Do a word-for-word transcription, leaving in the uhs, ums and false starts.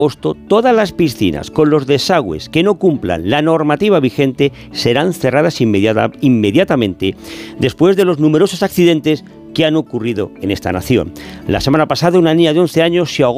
agosto, todas las piscinas con los desagües que no cumplan la normativa vigente serán cerradas inmediata, inmediatamente después de los numerosos accidentes que han ocurrido en esta nación. La semana pasada una niña de once años se ahogó